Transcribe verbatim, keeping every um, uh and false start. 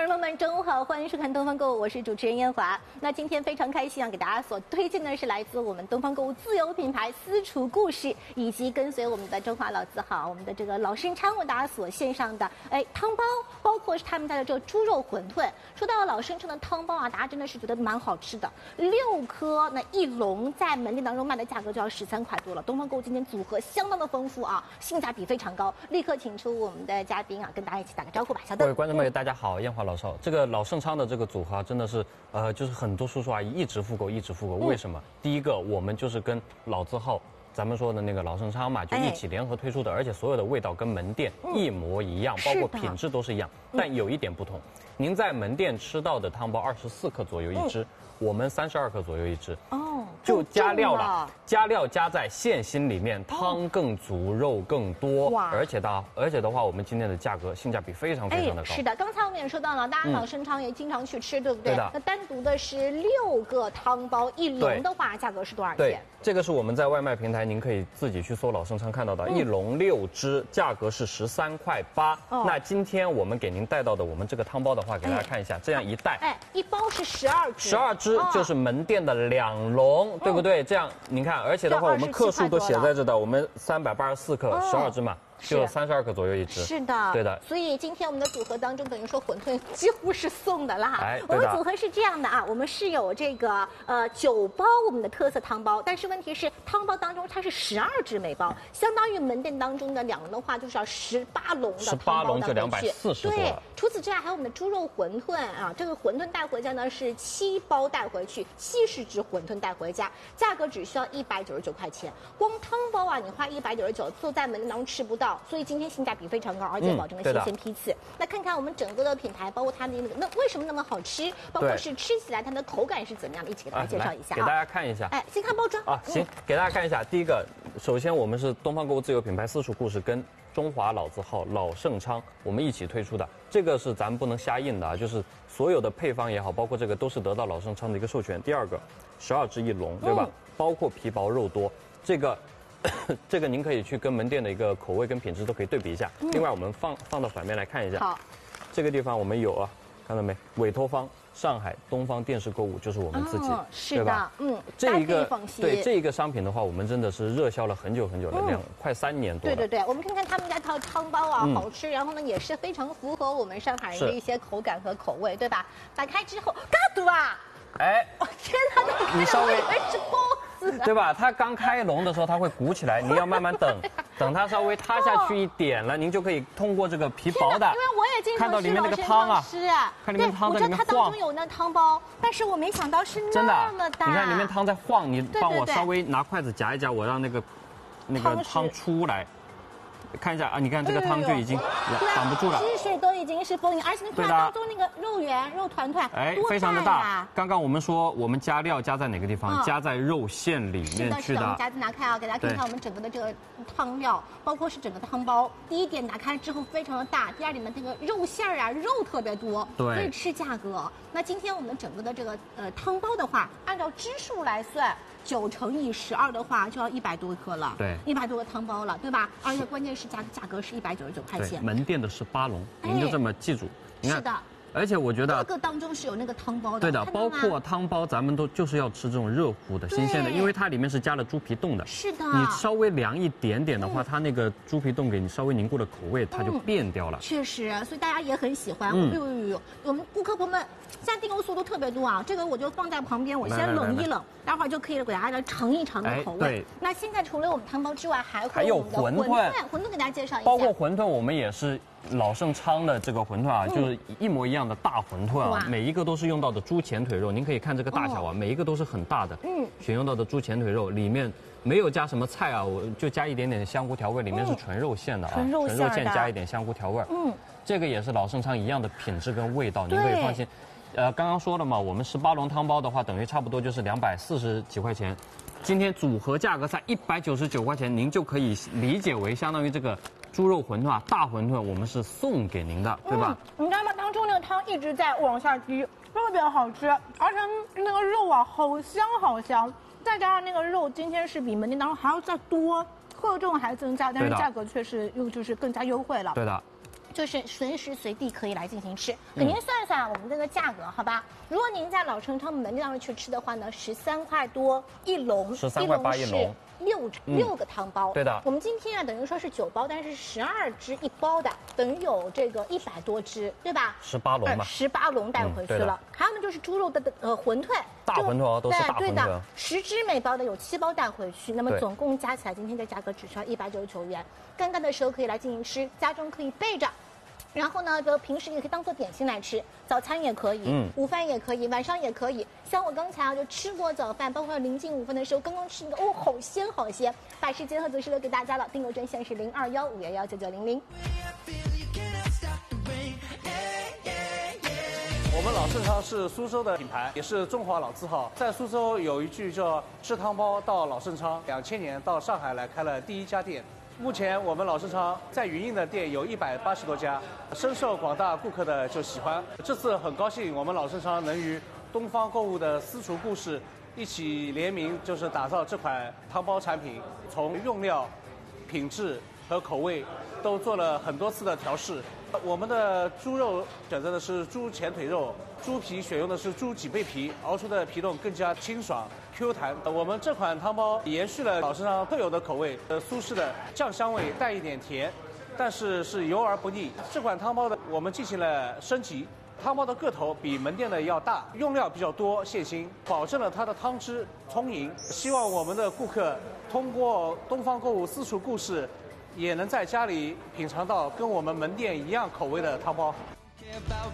观众朋友们，中午好，欢迎收看东方购物，我是主持人燕华。那今天非常开心啊，给大家所推荐的是来自我们东方购物自有品牌私厨故事，以及跟随我们的中华老字号，我们的这个老盛昌为大家所献上的哎汤包，包括是他们家的这个猪肉馄饨。说到老盛昌的汤包啊，大家真的是觉得蛮好吃的，六颗那一笼在门店当中卖的价格就要十三块多了。东方购物今天组合相当的丰富啊，性价比非常高。立刻请出我们的嘉宾啊，跟大家一起打个招呼吧，小邓。 各位观众朋友，大家好，燕华老少，这个老盛昌的这个组合真的是，呃，就是很多叔叔阿姨一直复购，一直复购。为什么？嗯、第一个，我们就是跟老字号，咱们说的那个老盛昌嘛，就一起联合推出的，哎、而且所有的味道跟门店一模一样，嗯、包括品质都是一样，但有一点不同，您在门店吃到的汤包二十四克左右一只。嗯我们三十二克左右一只哦，就加料了，加料加在馅心里面，汤更足，肉更多，哇！而且的，而且的话，我们今天的价格性价比非常非常的高。 是的，刚才我们也说到了，大家老盛昌也经常去吃，对不对？对的。那单独的是六个汤包一笼的话，价格是多少钱？ 对，这个是我们在外卖平台，您可以自己去搜老盛昌看到的，一笼六只，价格是十三块八。那今天我们给您带到的我们这个汤包的话，给大家看一下，这样一袋， 哎，一包是十二只， 十二只。就是门店的两笼，对不对？这样您看，而且的话，我们克数都写在这的，我们三百八十四克，十二只嘛。就三十二克左右一只， 是的， 对的。 所以今天我们的组合当中，等于说馄饨几乎是送的啦。 哎， 我们组合是这样的啊，我们是有这个呃九包我们的特色汤包，但是问题是汤包当中它是十二只每包，相当于门店当中的两笼的话，就是要十八笼的汤包。十八笼就两百四十多。 对，除此之外还有我们的猪肉馄饨啊，这个馄饨带回家呢是七包带回去，七十只馄饨带回家，价格只需要一百九十九块钱。光汤包啊，你花一百九十九，坐在门店当中吃不到。所以今天性价比非常高，而且保证了新鲜批次。嗯、那看看我们整个的品牌，包括它的那个，那为什么那么好吃？包括是吃起来它的口感是怎么样的？一起给大家介绍一下、啊啊。给大家看一下。 哎，先看包装啊，行，嗯、给大家看一下。第一个，首先我们是东方购物自有品牌私厨故事跟中华老字号老盛昌我们一起推出的，这个是咱们不能瞎印的啊，就是所有的配方也好，包括这个都是得到老盛昌的一个授权。第二个，十二只一笼，对吧？嗯、包括皮薄肉多，这个。这个您可以去跟门店的一个口味跟品质都可以对比一下。嗯、另外，我们放放到反面来看一下。 好， 这个地方我们有啊，看到没？委托方上海东方电视购物就是我们自己， 哦、是的，对吧？嗯， 这一个对这一个商品的话，我们真的是热销了很久很久了，两、嗯、快三年多了。 对对对，我们看看他们家套汤包啊，嗯、好吃，然后呢也是非常符合我们上海人的一些口感和口味，对吧？打开之后，嘎嘟啊！ 哎， 我、哦、天哪， 你稍微是包子， 对吧？它刚开笼的时候，它会鼓起来，您要慢慢等，等它稍微塌下去一点了，您就可以通过这个皮薄的， 因为我也经常看到里面那个汤啊， 吃啊， 看里面汤在里面晃。 我知道它当中有那汤包，但是我没想到是那么大。 你看里面汤在晃，你帮我稍微拿筷子夹一夹，我让那个那个汤出来。看一下啊，你看这个汤就已经挡不住了， 汁水都已经是丰盈，而且你看当中那个肉圆、肉团团， 哎，非常的大。刚刚我们说我们加料加在哪个地方？加在肉馅里面去的。 我们夹子拿开啊，给大家看看我们整个的这个汤料，包括是整个汤包。第一点打开之后非常的大，第二点呢这个肉馅啊肉特别多， 对， 所以吃价格。那今天我们整个的这个呃汤包的话，按照只数来算。九乘以十二的话，就要一百多克了， 对， 一百多个汤包了，对吧？而且关键是价价格是一百九十九块钱。 门店的是八笼，您就这么记住。 哎、是的。 而且我觉得各个当中是有那个汤包的， 对的，包括汤包，咱们都就是要吃这种热乎的、新鲜的，因为它里面是加了猪皮冻的。 是的， 你稍微凉一点点的话，嗯、它那个猪皮冻给你稍微凝固的口味，它就变掉了。 嗯、确实，所以大家也很喜欢。嗯、呦呦呦，我们顾客朋友们现在订购速度特别多啊，这个我就放在旁边，我先冷一冷，待会儿就可以给大家来尝一尝的口味。 哎、 那现在除了我们汤包之外，还还有馄饨， 馄饨给大家介绍一下。 包括馄饨，我们也是。老盛昌的这个馄饨啊，嗯、就是一模一样的大馄饨啊，每一个都是用到的猪前腿肉，您可以看这个大小啊，哦、每一个都是很大的，嗯，选用到的猪前腿肉，里面没有加什么菜啊，我就加一点点香菇调味，里面是纯肉馅的啊， 纯肉馅加一点香菇调味，嗯，这个也是老盛昌一样的品质跟味道，您可以放心。呃，刚刚说了嘛，我们十八笼汤包的话，等于差不多就是两百四十几块钱。今天组合价格在一百九十九块钱，您就可以理解为相当于这个猪肉馄饨啊，大馄饨我们是送给您的，对吧？ 嗯、你知道吗？当中那个汤一直在往下滴，特别好吃，而且那个肉啊，好香好香，再加上那个肉今天是比门店当中还要再多，克重还增加，但是价格却是又就是更加优惠了。 对的。 就是随时随地可以来进行吃。给您算一算我们这个价格，好吧？如果您在老城昌门店上去吃的话呢，十三块多一笼， 十三块八一笼。 六六个汤包， 对的。 我们今天啊，等于说是九包，但是十二只一包的，等于有这个一百多只，对吧？ 十八笼吧。 十八笼带回去了。还有呢，就是猪肉的呃馄饨， 大馄饨哦，都是大馄饨。 对的，十只每包的有七包带回去，那么总共加起来，今天的价格只需要一百九十九元。干干的时候可以来进行吃，家中可以备着。然后呢，就平时也可以当做点心来吃，早餐也可以，嗯，午饭也可以，晚上也可以。像我刚才啊，就吃过早饭，包括临近午饭的时候，刚刚吃一个，哦，好鲜好鲜。把时间和组织留给大家了，订购专线是零二幺五幺幺九九零零。 我们老盛昌是苏州的品牌，也是中华老字号。在苏州有一句叫“吃汤包到老盛昌”，两千年到上海来开了第一家店。目前我们老盛昌在云印的店有一百八十多家，深受广大顾客的就喜欢。这次很高兴，我们老盛昌能与东方购物的私厨故事一起联名，就是打造这款汤包产品。从用料、品质和口味都做了很多次的调试。我们的猪肉选择的是猪前腿肉，猪皮选用的是猪脊背皮，熬出的皮冻更加清爽 Q 弹。我们这款汤包延续了老盛昌特有的口味，呃，苏式的酱香味带一点甜，但是是油而不腻。这款汤包的我们进行了升级，汤包的个头比门店的要大，用料比较多，现新，保证了它的汤汁充盈。希望我们的顾客通过东方购物私厨故事，也能在家里品尝到跟我们门店一样口味的汤包。